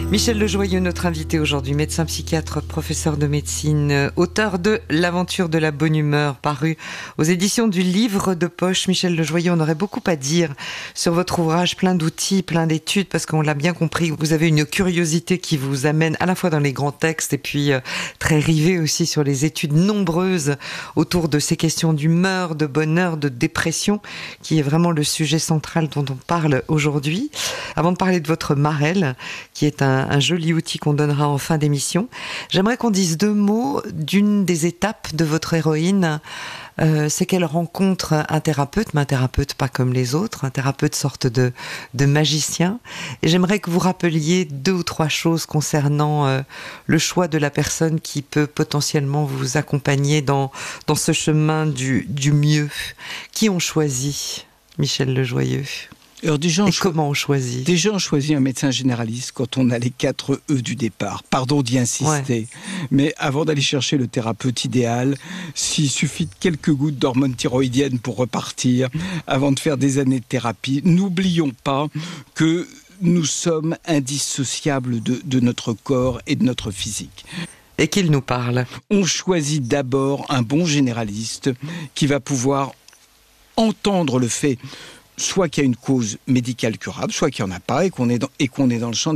Michel Lejoyeux, notre invité aujourd'hui, médecin psychiatre, professeur de médecine, auteur de L'aventure de la bonne humeur, paru aux éditions du Livre de Poche. Michel Lejoyeux, on aurait beaucoup à dire sur votre ouvrage, plein d'outils, plein d'études, parce qu'on l'a bien compris, vous avez une curiosité qui vous amène à la fois dans les grands textes et puis très rivé aussi sur les études nombreuses autour de ces questions d'humeur, de bonheur, de dépression, qui est vraiment le sujet central dont on parle aujourd'hui. Avant de parler de votre Marelle, qui est un joli outil qu'on donnera en fin d'émission, j'aimerais qu'on dise deux mots d'une des étapes de votre héroïne. C'est qu'elle rencontre un thérapeute, mais un thérapeute pas comme les autres, un thérapeute sorte de magicien. Et j'aimerais que vous rappeliez 2 ou 3 choses concernant le choix de la personne qui peut potentiellement vous accompagner dans ce chemin du mieux. Qui ont choisi Michel Lejoyeux ? Alors comment on choisit ? Déjà, on choisit un médecin généraliste quand on a les 4 E du départ. Pardon d'y insister. Ouais. Mais avant d'aller chercher le thérapeute idéal, s'il suffit de quelques gouttes d'hormones thyroïdiennes pour repartir, avant de faire des années de thérapie, n'oublions pas que nous sommes indissociables de notre corps et de notre physique. Et qu'il nous parle. On choisit d'abord un bon généraliste qui va pouvoir entendre le fait soit qu'il y a une cause médicale curable, soit qu'il n'y en a pas et qu'on est dans le champ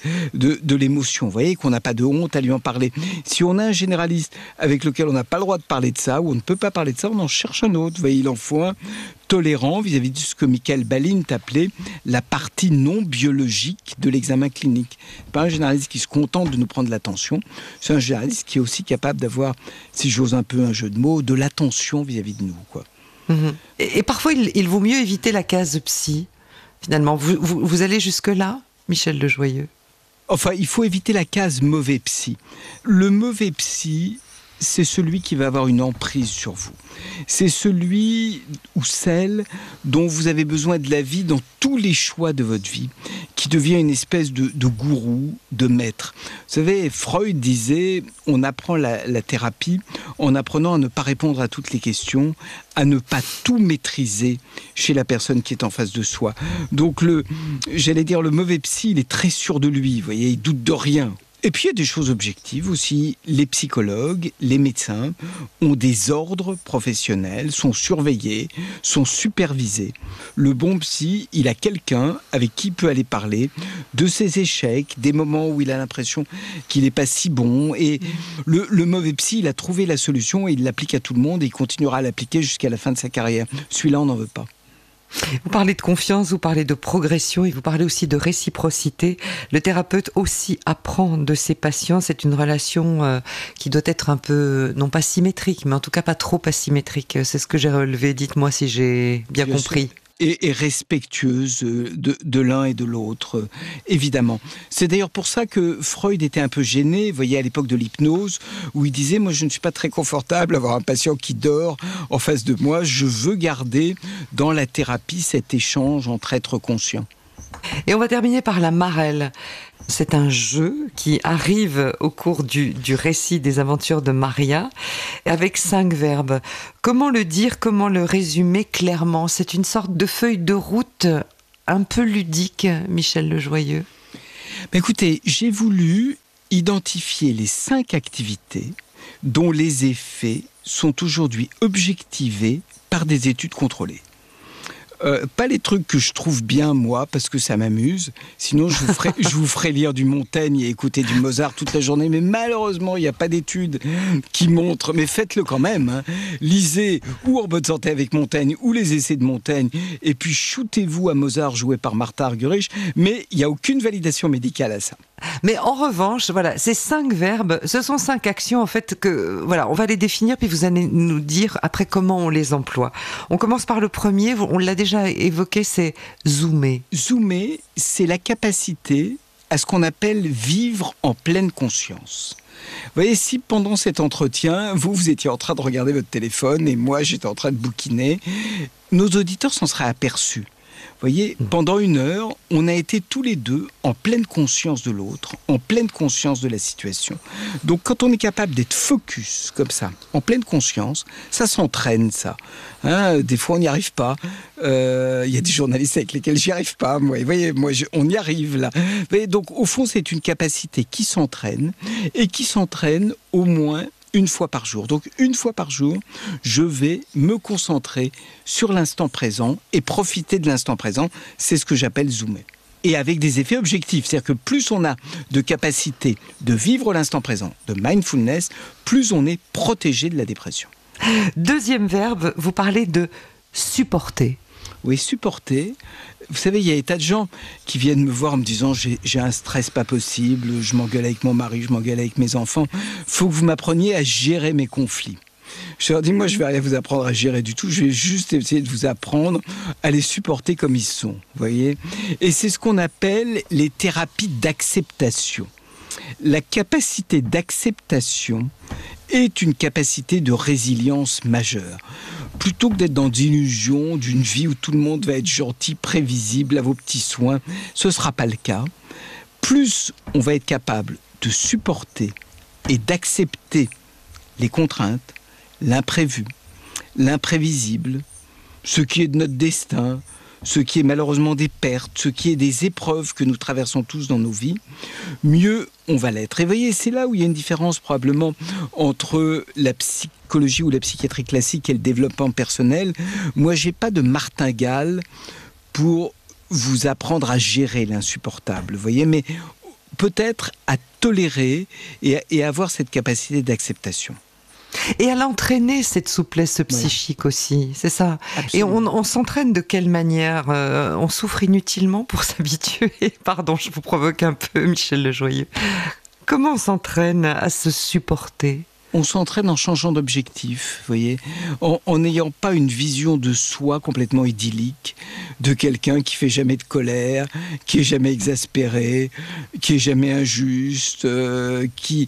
de l'émotion. Vous voyez, qu'on n'a pas de honte à lui en parler. Si on a un généraliste avec lequel on n'a pas le droit de parler de ça, ou on ne peut pas parler de ça, on en cherche un autre. Vous voyez, il en faut un tolérant vis-à-vis de ce que Michael Balint appelait la partie non biologique de l'examen clinique. C'est pas un généraliste qui se contente de nous prendre l'attention, c'est un généraliste qui est aussi capable d'avoir, si j'ose un peu un jeu de mots, de l'attention vis-à-vis de nous, quoi. Et parfois, il vaut mieux éviter la case psy, finalement. Vous allez jusque-là, Michel Lejoyeux ? Enfin, il faut éviter la case mauvais psy. Le mauvais psy, c'est celui qui va avoir une emprise sur vous. C'est celui ou celle dont vous avez besoin de l'avis dans tous les choix de votre vie, qui devient une espèce de gourou, de maître. Vous savez, Freud disait, on apprend la thérapie en apprenant à ne pas répondre à toutes les questions, à ne pas tout maîtriser chez la personne qui est en face de soi. Donc le mauvais psy, il est très sûr de lui, vous voyez, il doute de rien. Et puis il y a des choses objectives aussi. Les psychologues, les médecins ont des ordres professionnels, sont surveillés, sont supervisés. Le bon psy, il a quelqu'un avec qui il peut aller parler de ses échecs, des moments où il a l'impression qu'il n'est pas si bon. Et le mauvais psy, il a trouvé la solution et il l'applique à tout le monde et il continuera à l'appliquer jusqu'à la fin de sa carrière. Celui-là, on n'en veut pas. Vous parlez de confiance, vous parlez de progression et vous parlez aussi de réciprocité. Le thérapeute aussi apprend de ses patients. C'est une relation qui doit être un peu, non pas symétrique, mais en tout cas pas trop asymétrique. C'est ce que j'ai relevé. Dites-moi si j'ai bien compris. Et respectueuse de l'un et de l'autre, évidemment. C'est d'ailleurs pour ça que Freud était un peu gêné, vous voyez, à l'époque de l'hypnose, où il disait, moi je ne suis pas très confortable d'avoir un patient qui dort en face de moi, je veux garder dans la thérapie cet échange entre êtres conscients. Et on va terminer par la Marelle. C'est un jeu qui arrive au cours du récit des aventures de Maria, avec 5 verbes. Comment le dire, comment le résumer clairement ? C'est une sorte de feuille de route un peu ludique, Michel Lejoyeux. Écoutez, j'ai voulu identifier les 5 activités dont les effets sont aujourd'hui objectivés par des études contrôlées. Pas les trucs que je trouve bien, moi, parce que ça m'amuse. Sinon, je vous ferai lire du Montaigne et écouter du Mozart toute la journée. Mais malheureusement, il n'y a pas d'études qui montrent. Mais faites-le quand même. Hein. Lisez ou En bonne santé avec Montaigne ou les essais de Montaigne. Et puis, shootez-vous à Mozart joué par Martha Argerich. Mais il n'y a aucune validation médicale à ça. Mais en revanche, voilà, ces 5 verbes, ce sont 5 actions en fait que, voilà, on va les définir puis vous allez nous dire après comment on les emploie. On commence par le premier, on l'a déjà évoqué, c'est zoomer. Zoomer, c'est la capacité à ce qu'on appelle vivre en pleine conscience. Vous voyez, si pendant cet entretien, vous étiez en train de regarder votre téléphone et moi j'étais en train de bouquiner, nos auditeurs s'en seraient aperçus. voyez, pendant 1 heure, on a été tous les deux en pleine conscience de l'autre, en pleine conscience de la situation. Donc quand on est capable d'être focus comme ça, en pleine conscience, ça s'entraîne ça. Des fois on n'y arrive pas. Il y a des journalistes avec lesquels j'y arrive pas. Vous voyez, on y arrive là. Vous voyez, donc au fond c'est une capacité qui s'entraîne et qui s'entraîne au moins 1 fois par jour. Donc 1 fois par jour, je vais me concentrer sur l'instant présent et profiter de l'instant présent. C'est ce que j'appelle zoomer. Et avec des effets objectifs. C'est-à-dire que plus on a de capacité de vivre l'instant présent, de mindfulness, plus on est protégé de la dépression. Deuxième verbe, vous parlez de supporter. Oui, supporter. Vous savez, il y a des tas de gens qui viennent me voir en me disant j'ai un stress pas possible, je m'engueule avec mon mari, je m'engueule avec mes enfants. Faut que vous m'appreniez à gérer mes conflits. Je leur dis, moi, je vais rien vous apprendre à gérer du tout. Je vais juste essayer de vous apprendre à les supporter comme ils sont. Vous voyez ? Et c'est ce qu'on appelle les thérapies d'acceptation. La capacité d'acceptation est une capacité de résilience majeure. Plutôt que d'être dans l'illusion d'une vie où tout le monde va être gentil, prévisible, à vos petits soins, ce ne sera pas le cas. Plus on va être capable de supporter et d'accepter les contraintes, l'imprévu, l'imprévisible, ce qui est de notre destin, ce qui est malheureusement des pertes, ce qui est des épreuves que nous traversons tous dans nos vies, mieux on va l'être. Et vous voyez, c'est là où il y a une différence probablement entre la psychologie ou la psychiatrie classique et le développement personnel. Moi, j'ai pas de martingale pour vous apprendre à gérer l'insupportable, vous voyez, mais peut-être à tolérer et avoir cette capacité d'acceptation. Et à l'entraîner, cette souplesse psychique aussi, c'est ça. Absolument. Et on s'entraîne de quelle manière ? On souffre inutilement pour s'habituer. Pardon, je vous provoque un peu, Michel Le Joyeux. Comment on s'entraîne à se supporter ? On s'entraîne en changeant d'objectif, vous voyez, en n'ayant pas une vision de soi complètement idyllique, de quelqu'un qui fait jamais de colère, qui est jamais exaspéré, qui est jamais injuste, qui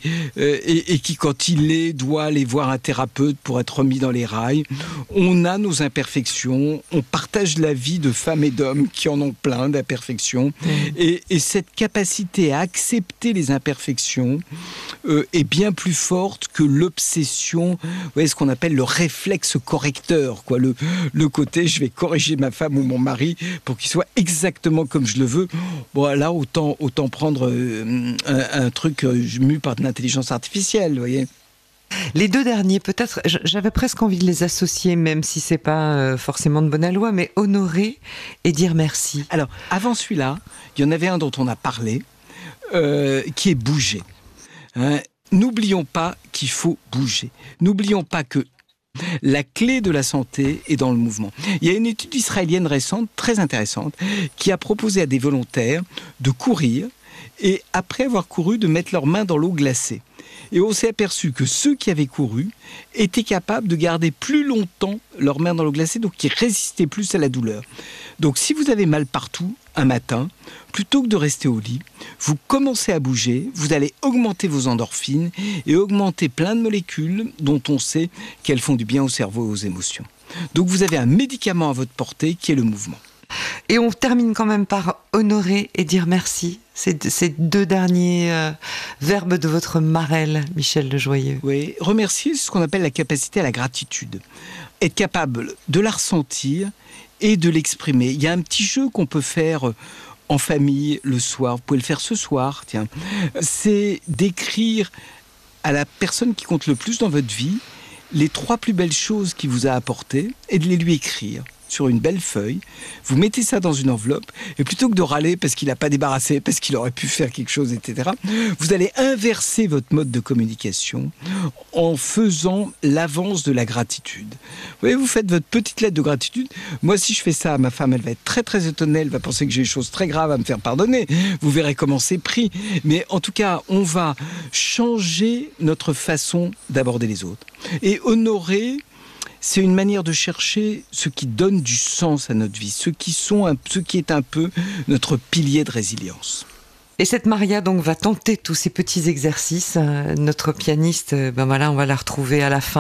quand il est doit aller voir un thérapeute pour être remis dans les rails. On a nos imperfections, on partage la vie de femmes et d'hommes qui en ont plein d'imperfections, et cette capacité à accepter les imperfections est bien plus forte que l'obsession, vous voyez, ce qu'on appelle le réflexe correcteur, quoi. Le côté, je vais corriger ma femme ou mon mari pour qu'il soit exactement comme je le veux. Bon, là, autant prendre un truc mu par de l'intelligence artificielle, vous voyez. Les deux derniers, peut-être, j'avais presque envie de les associer, même si c'est pas forcément de bonne loi, mais honorer et dire merci. Alors, avant celui-là, il y en avait un dont on a parlé, qui est bouger. N'oublions pas qu'il faut bouger. N'oublions pas que la clé de la santé est dans le mouvement. Il y a une étude israélienne récente, très intéressante, qui a proposé à des volontaires de courir et, après avoir couru, de mettre leurs mains dans l'eau glacée. Et on s'est aperçu que ceux qui avaient couru étaient capables de garder plus longtemps leurs mains dans l'eau glacée, donc qui résistaient plus à la douleur. Donc si vous avez mal partout un matin, plutôt que de rester au lit, vous commencez à bouger, vous allez augmenter vos endorphines et augmenter plein de molécules dont on sait qu'elles font du bien au cerveau et aux émotions. Donc vous avez un médicament à votre portée qui est le mouvement. Et on termine quand même par honorer et dire merci. Ces deux derniers verbes de votre Marelle, Michel Le Joyeux. Oui, remercier, c'est ce qu'on appelle la capacité à la gratitude. Être capable de la ressentir et de l'exprimer. Il y a un petit jeu qu'on peut faire en famille le soir. Vous pouvez le faire ce soir, tiens. C'est d'écrire à la personne qui compte le plus dans votre vie les 3 plus belles choses qu'il vous a apportées et de les lui écrire sur une belle feuille. Vous mettez ça dans une enveloppe et plutôt que de râler parce qu'il n'a pas débarrassé, parce qu'il aurait pu faire quelque chose, etc., vous allez inverser votre mode de communication en faisant l'avance de la gratitude. Vous voyez, vous faites votre petite lettre de gratitude. Moi, si je fais ça à ma femme, elle va être très très étonnée, elle va penser que j'ai des choses très graves à me faire pardonner. Vous verrez comment c'est pris. Mais en tout cas, on va changer notre façon d'aborder les autres. Et honorer, c'est une manière de chercher ce qui donne du sens à notre vie, ce qui est un peu notre pilier de résilience. Et cette Maria donc va tenter tous ces petits exercices. Notre pianiste, on va la retrouver à la fin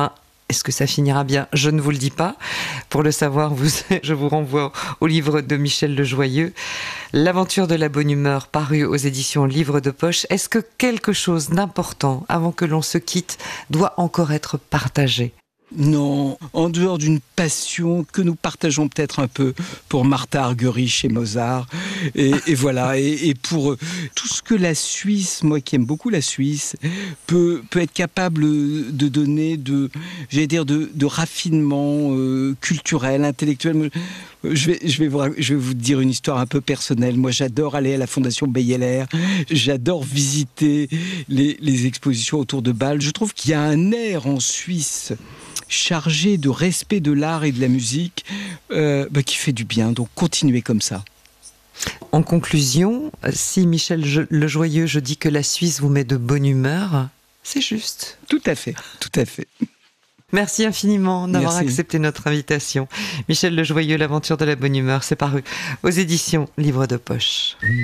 Est-ce que ça finira bien? Je ne vous le dis pas. Pour le savoir, je vous renvoie au livre de Michel Le Joyeux, L'aventure de la bonne humeur, paru aux éditions Livre de Poche. Est-ce que quelque chose d'important, avant que l'on se quitte, doit encore être partagé? Non, en dehors d'une passion que nous partageons peut-être un peu pour Martha Argerich et Mozart, et voilà, et pour tout ce que la Suisse, moi qui aime beaucoup la Suisse, peut être capable de donner de raffinement culturel, intellectuel. Je vais vous dire une histoire un peu personnelle. Moi, j'adore aller à la Fondation Beyeler. J'adore visiter les expositions autour de Bâle. Je trouve qu'il y a un air en Suisse chargé de respect de l'art et de la musique qui fait du bien. Donc, continuez comme ça. En conclusion, si Michel Le Joyeux, je dis que la Suisse vous met de bonne humeur, c'est juste. Tout à fait, tout à fait. Merci infiniment d'avoir accepté notre invitation. Michel Le Joyeux, L'aventure de la bonne humeur, c'est paru aux éditions Livre de Poche.